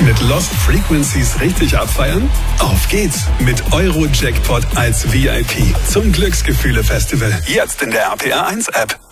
Mit Lost Frequencies richtig abfeiern? Auf geht's mit Eurojackpot als VIP zum Glücksgefühle-Festival. Jetzt in der RPR 1 App.